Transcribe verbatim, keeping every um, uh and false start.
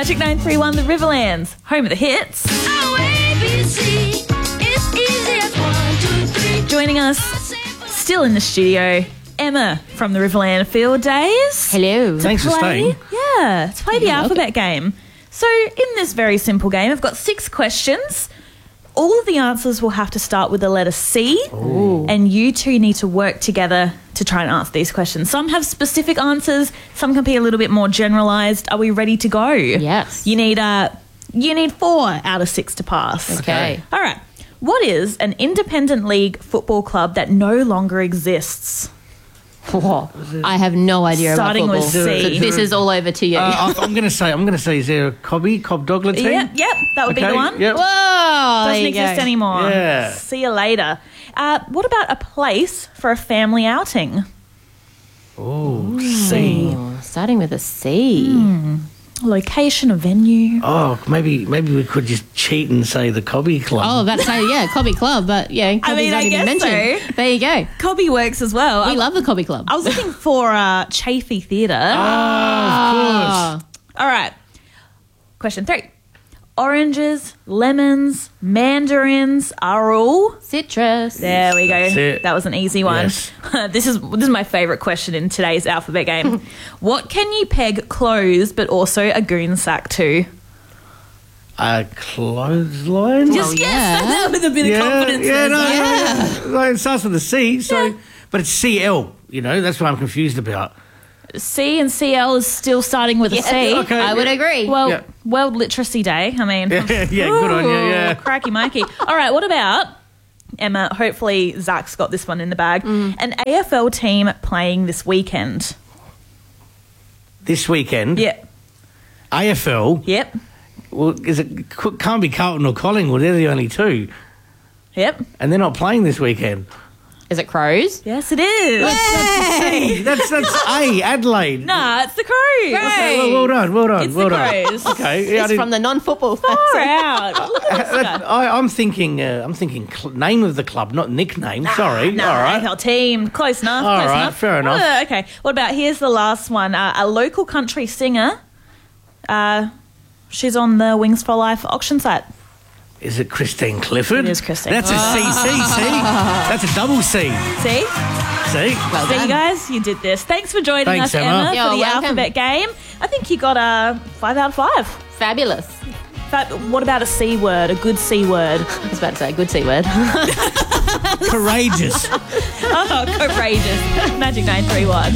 Magic nine three one, the Riverlands, home of the hits. Oh, A B C, it's easy as one, two, three. Joining us, still in the studio, Emma from the Riverland Field Days. Hello. Thanks for Play, staying. yeah, to play the You're alphabet game. So in this very simple game, I've got six questions. All of the answers will have to start with the letter C, and you two need to work together to try and answer these questions. Some have specific answers, some can be a little bit more generalised. Are we ready to go? Yes. You need uh, you need four out of six to pass. Okay. All right. What is an independent league football club that no longer exists? Whoa. I have no idea Starting about with football. C. So this is all over to you. Uh, I'm going to say, I'm going to say, is there a Cobby, Cobb Dogler team? Yep, yep, that would be Okay, the one. Yep. Whoa. Doesn't there you exist go. anymore. Yeah. See you later. Uh, what about a place for a family outing? Oh, C. Oh, starting with a C. Location, a venue. Oh, maybe maybe we could just cheat and say the Cobby Club. Oh, that's say yeah, Cobby Club, but yeah, Cobby's mean, not I even guess mentioned. so. There you go. Cobby works as well. We I, love the Cobby Club. I was looking for uh, Chafee Theatre. Ah. All right. Question three. Oranges, lemons, mandarins are all... Citrus. There we go. That's it. That was an easy one. Yes. this is this is my favourite question in today's alphabet game. What can you peg clothes but also a goon sack to? A clothesline? Just yeah. yes, that with a bit yeah, of confidence. yeah, there, no, Zach. no, no, it starts with a C, so, but it's C L, you know, that's what I'm confused about. C and C L is still starting with a Yes. C. Okay. I would agree. Well, Yeah. World Literacy Day. I mean, Yeah, yeah, good on you, yeah. Ooh, Cracky Mikey. All right, what about Emma? Hopefully, Zach's got this one in the bag. Mm. An A F L team playing this weekend. This weekend, Yep, A F L, yep, well, is it, can't be Carlton or Collingwood, they're the only two, yep. and they're not playing this weekend. Is it Crows? Yes, it is. Hey, that's, that's A, Adelaide. Nah, it's the Crows. Okay, well, well done, well done, It's well the done. Crows. Okay, yeah, I It's didn't- from the non-football. Far out. Look at this that- guy. I, I'm thinking, uh, I'm thinking cl- name of the club, not nickname. Sorry, Nah, all A right. F L team. Close enough. All close right, enough. fair enough. Uh, okay. What about, here's the last one. Uh, a local country singer. Uh, she's on the Wings for Life auction site. Is it Christine Clifford? It is Christine. That's a C C, see? That's a double C. See? See? Well So you done. guys, you did this. Thanks for joining Thanks, us, Emma. Emma, You're for the welcome. alphabet game. I think you got a five out of five. Fabulous. But what about a C word, a good C word? I was about to say a good C word. Courageous. Oh, courageous. Magic nine three one.